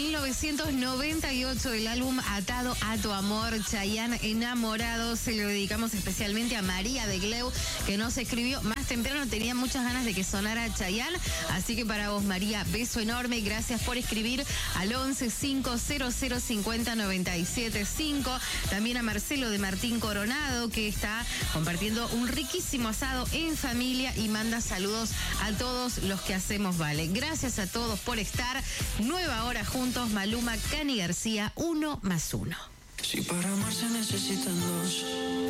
1998, el álbum Atado a tu amor, Chayanne, Enamorado. Se lo dedicamos especialmente a María de Gleu, que nos escribió más temprano. Tenía muchas ganas de que sonara Chayanne, así que para vos, María, beso enorme. Gracias por escribir al 11 500 50 97 5. También a Marcelo de Martín Coronado, que está compartiendo un riquísimo asado en familia y manda saludos a todos los que hacemos Vale. Gracias a todos por estar. Nueva hora juntos, Maluma, Cani García, 1+1. Si para amar se necesitan dos.